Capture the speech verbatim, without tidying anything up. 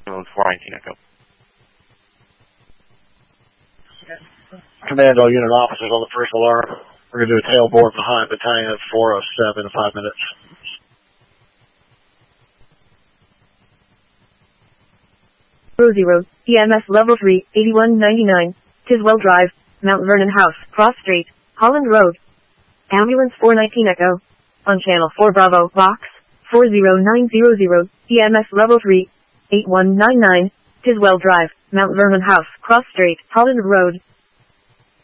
Road four nineteen Echo. Commando unit officers on the first alarm. We're going to do a tailboard behind battalion at four oh seven in five minutes. Rosie Road, E M S Level three, eighty-one ninety-nine, Tiswell Drive, Mount Vernon House, Cross Street, Holland Road. Ambulance four nineteen Echo. On Channel four Bravo, Box, four oh nine hundred, E M S Level three, eighty-one ninety-nine, Tiswell Drive, Mount Vernon House, Cross Street, Holland Road.